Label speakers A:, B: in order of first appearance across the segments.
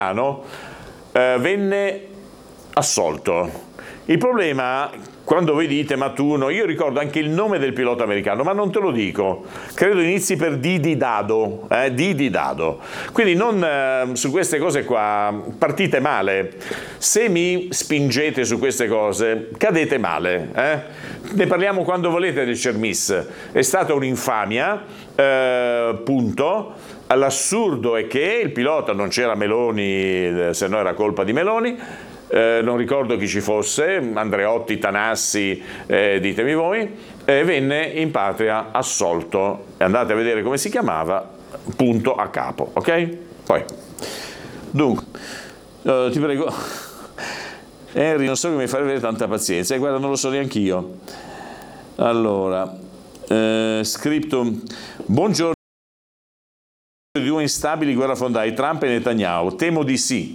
A: venne assolto. Il problema, quando voi dite ma tu no, io ricordo anche il nome del pilota americano, ma non te lo dico, credo inizi per Didi Dado, quindi non su queste cose qua partite male, se mi spingete su queste cose cadete male, ne parliamo quando volete del Cermis, è stata un'infamia, punto. L'assurdo è che il pilota, non c'era Meloni, se no era colpa di Meloni, non ricordo chi ci fosse, Andreotti, Tanassi, ditemi voi, venne in patria assolto. Andate a vedere come si chiamava, punto a capo, ok? Poi, dunque, ti prego, Henry, non so come fare avere tanta pazienza, guarda, non lo so neanche io. Allora, scriptum, buongiorno. Di due instabili guerrafondai, Trump e Netanyahu, temo di sì.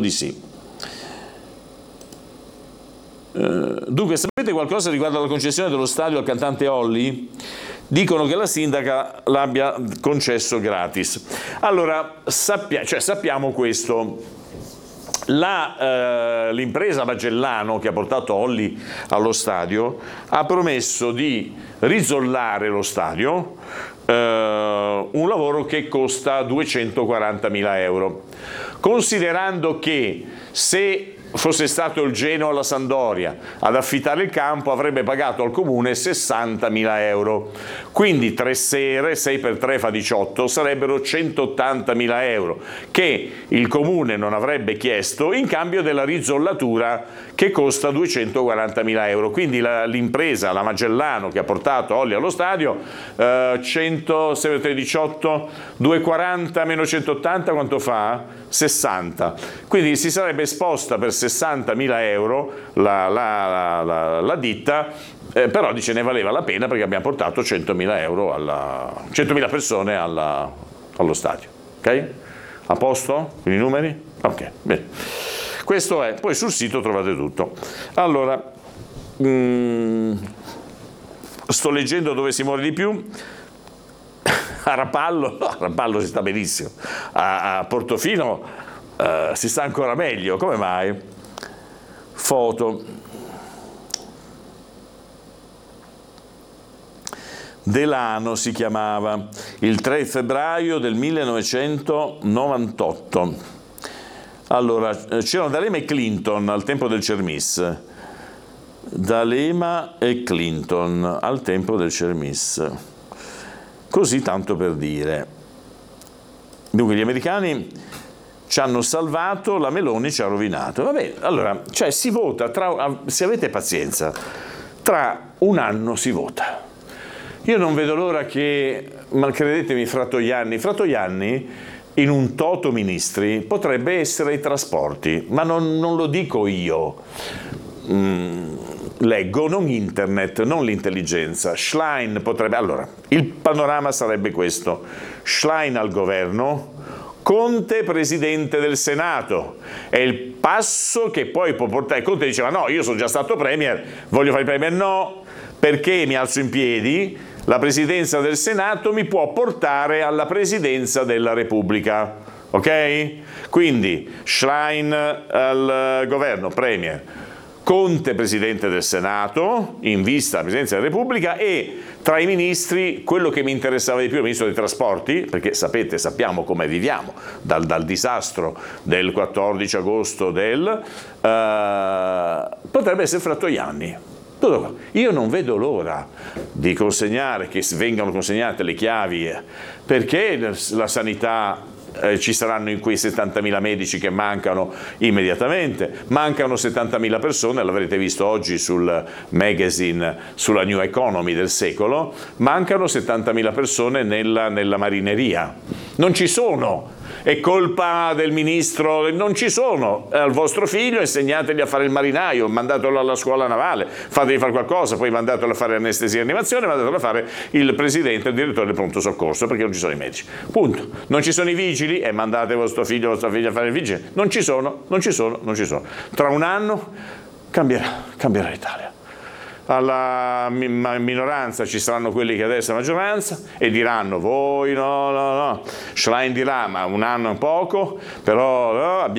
A: Dunque, sapete qualcosa riguardo alla concessione dello stadio al cantante Olly? Dicono che la sindaca l'abbia concesso gratis. Allora, sappiamo questo. L'impresa Magellano che ha portato Olly allo stadio ha promesso di risollare lo stadio, un lavoro che costa 240.000 euro. Considerando che se fosse stato il Genoa alla Sampdoria ad affittare il campo avrebbe pagato al comune 60.000 euro, quindi 3 sere, 6 per 3 fa 18, sarebbero 180.000 euro che il comune non avrebbe chiesto in cambio della rizollatura che costa 240.000 euro. Quindi l'impresa, la Magellano, che ha portato Olly allo stadio, 100, 18, 240 meno 180 quanto fa? 60. Quindi si sarebbe esposta per 60.000 euro la ditta, però dice ne valeva la pena perché abbiamo portato 100.000 euro 100.000 persone allo stadio. Ok? A posto? Con i numeri? Ok, bene. Questo è, poi sul sito trovate tutto. Allora, sto leggendo dove si muore di più. A Rapallo si sta benissimo, a Portofino si sta ancora meglio. Come mai? Foto. Delano si chiamava, il 3 febbraio del 1998. Allora, c'erano D'Alema e Clinton al tempo del Cermis. D'Alema e Clinton al tempo del Cermis. Così tanto per dire. Dunque gli americani ci hanno salvato, la Meloni ci ha rovinato. Vabbè, allora, cioè si vota, se avete pazienza, tra un anno si vota. Io non vedo l'ora che, ma credetemi, Fratoianni in un toto ministri potrebbe essere i trasporti, ma non lo dico io. Leggo, non internet, non l'intelligenza. Schlein potrebbe... Allora, il panorama sarebbe questo. Schlein al governo, Conte presidente del Senato. È il passo che poi può portare... Conte diceva no, io sono già stato premier, voglio fare il premier? No, perché mi alzo in piedi, la presidenza del Senato mi può portare alla presidenza della Repubblica. Ok? Quindi Schlein al governo, premier. Conte presidente del Senato, in vista della Presidenza della Repubblica, e tra i ministri quello che mi interessava di più è il ministro dei trasporti, perché sappiamo come viviamo, dal disastro del 14 agosto potrebbe essere Fratoianni. Tutto qua. Io non vedo l'ora di consegnare, che vengano consegnate le chiavi, perché la sanità... ci saranno in quei 70.000 medici che mancano immediatamente, mancano 70.000 persone, l'avrete visto oggi sul magazine, sulla New Economy del secolo, mancano 70.000 persone nella marineria, non ci sono, è colpa del ministro, non ci sono, al vostro figlio insegnategli a fare il marinaio, mandatelo alla scuola navale, fategli fare qualcosa, poi mandatelo a fare anestesia e animazione, mandatelo a fare il presidente, il direttore del pronto soccorso, perché non ci sono i medici, punto. Non ci sono i vigili e mandate vostro figlio o vostra figlia a fare il vigile, non ci sono. Tra un anno cambierà l'Italia. alla minoranza ci saranno quelli che adesso è maggioranza e diranno voi no, Schlein dirà ma un anno è poco, però no,